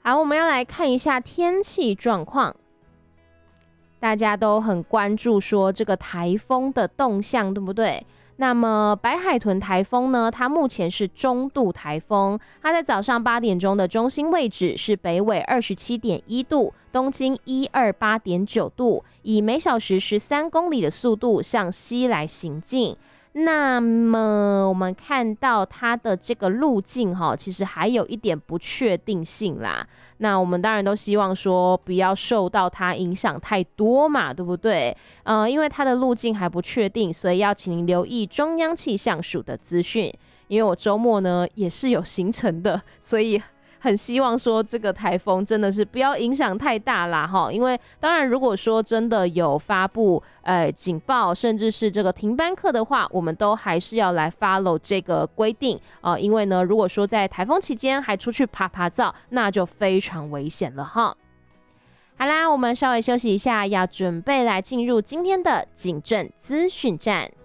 好，我们要来看一下天气状况。大家都很关注说这个台风的动向，对不对？那么白海豚台风呢，它目前是中度台风，它在早上8点钟的中心位置是北纬27.1度，东经128.9度，以每小时13公里的速度向西来行进。那么我们看到它的这个路径其实还有一点不确定性啦。那我们当然都希望说不要受到它影响太多嘛，对不对？因为它的路径还不确定，所以要请您留意中央气象署的资讯。因为我周末呢也是有行程的，所以很希望说这个台风真的是不要影响太大啦齁，因为当然如果说真的有发布警报甚至是这个停班课的话，我们都还是要来 follow 这个规定因为呢如果说在台风期间还出去趴趴走，那就非常危险了齁。好啦，我们稍微休息一下，要准备来进入今天的警政资讯站。